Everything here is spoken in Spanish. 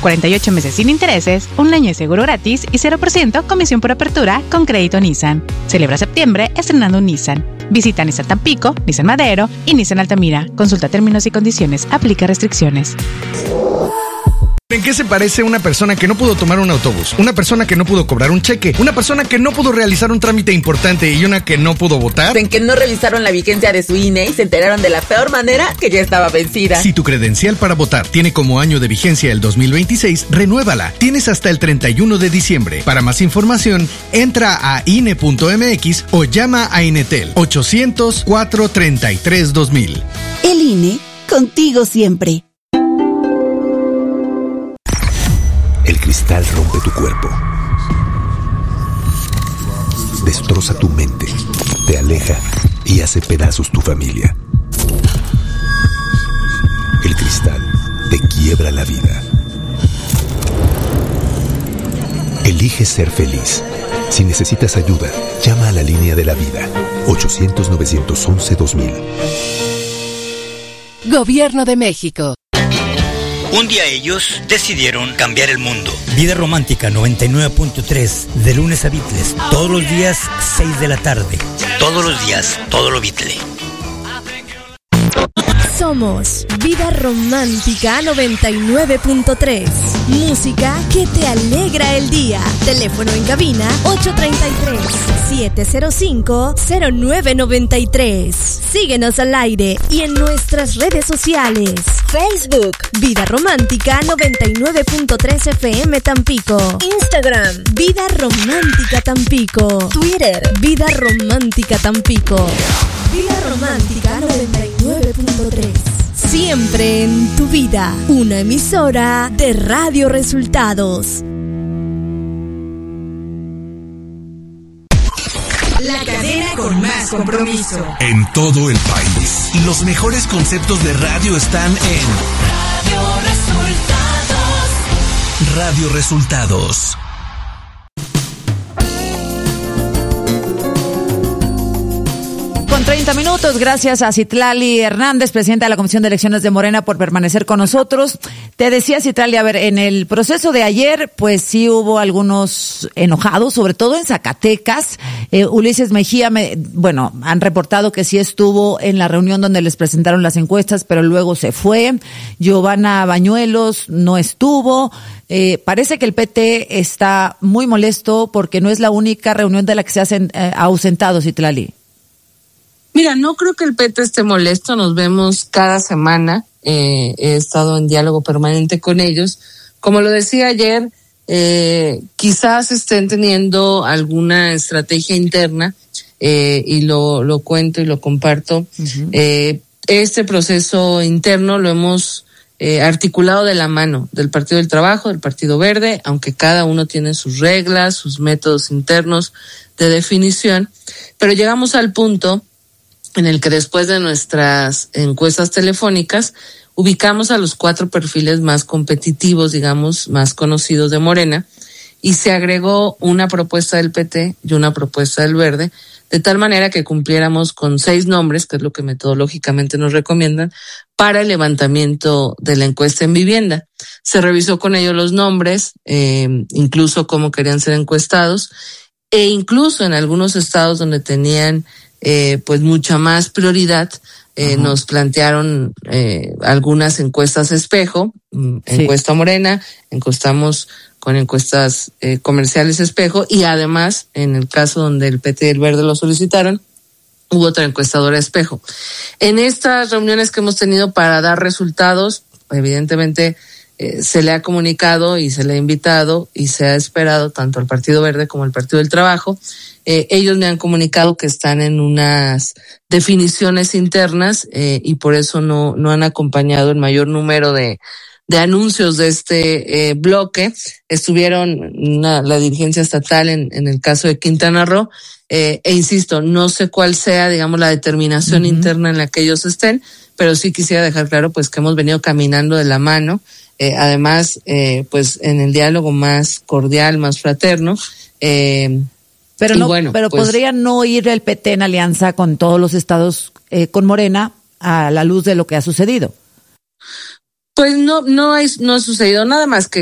48 meses sin intereses, un año de seguro gratis y 0% comisión por apertura con crédito Nissan. Celebra septiembre estrenando un Nissan. Visita Nissan Tampico, Nissan Madero y Nissan Altamira. Consulta términos y condiciones. Aplica restricciones. ¿En qué se parece una persona que no pudo tomar un autobús? Una persona que no pudo cobrar un cheque, una persona que no pudo realizar un trámite importante y una que no pudo votar. En que no revisaron la vigencia de su INE y se enteraron de la peor manera que ya estaba vencida. Si tu credencial para votar tiene como año de vigencia el 2026, renuévala. Tienes hasta el 31 de diciembre. Para más información, entra a INE.mx o llama a Inetel 800-433-2000. El INE, contigo siempre. El cristal rompe tu cuerpo, destroza tu mente, te aleja y hace pedazos tu familia. El cristal te quiebra la vida. Elige ser feliz. Si necesitas ayuda, llama a la línea de la vida, 800-911-2000. Gobierno de México. Un día ellos decidieron cambiar el mundo. Vida Romántica 99.3, de lunes a Beatles, todos los días 6 de la tarde. Todos los días, todo lo Beatles. Somos Vida Romántica 99.3. Música que te alegra el día. Teléfono en cabina 833-705-0993. Síguenos al aire y en nuestras redes sociales. Facebook, Vida Romántica 99.3 FM Tampico. Instagram, Vida Romántica Tampico. Twitter, Vida Romántica Tampico. Vida Romántica 99.3. Siempre en tu vida. Una emisora de Radio Resultados. La cadena con más compromiso. En todo el país. Los mejores conceptos de radio están en Radio Resultados. Con 30 minutos, gracias a Citlali Hernández, presidenta de la Comisión de Elecciones de Morena, por permanecer con nosotros. Te decía, Citlali, a ver, en el proceso de ayer, pues sí hubo algunos enojados, sobre todo en Zacatecas. Ulises Mejía, han reportado que sí estuvo en la reunión donde les presentaron las encuestas, pero luego se fue. Giovanna Bañuelos no estuvo. Parece que el PT está muy molesto porque no es la única reunión de la que se hacen ausentados, Citlali. Mira, no creo que el PT esté molesto, nos vemos cada semana, he estado en diálogo permanente con ellos. Como lo decía ayer, quizás estén teniendo alguna estrategia interna, y lo cuento y lo comparto. Uh-huh. Este proceso interno lo hemos articulado de la mano del Partido del Trabajo, del Partido Verde, aunque cada uno tiene sus reglas, sus métodos internos de definición, pero llegamos al punto en el que después de nuestras encuestas telefónicas ubicamos a los 4 perfiles más competitivos, digamos, más conocidos de Morena, y se agregó una propuesta del PT y una propuesta del Verde, de tal manera que cumpliéramos con 6 nombres, que es lo que metodológicamente nos recomiendan, para el levantamiento de la encuesta en vivienda. Se revisó con ellos los nombres, incluso cómo querían ser encuestados, e incluso en algunos estados donde tenían pues mucha más prioridad, nos plantearon algunas encuestas espejo, encuesta Morena, encuestamos con encuestas comerciales espejo, y además, en el caso donde el PT y el Verde lo solicitaron, hubo otra encuestadora espejo. En estas reuniones que hemos tenido para dar resultados, evidentemente se le ha comunicado y se le ha invitado y se ha esperado tanto al Partido Verde como al Partido del Trabajo. Ellos me han comunicado que están en unas definiciones internas y por eso no han acompañado el mayor número de anuncios de este bloque. Estuvieron la dirigencia estatal en el caso de Quintana Roo, e insisto, no sé cuál sea, digamos, la determinación interna en la que ellos estén, pero sí quisiera dejar claro pues que hemos venido caminando de la mano, además pues en el diálogo más cordial, más fraterno, pero no, bueno, pero pues, ¿podría no ir el PT en alianza con todos los estados con Morena a la luz de lo que ha sucedido? Pues no ha sucedido nada más que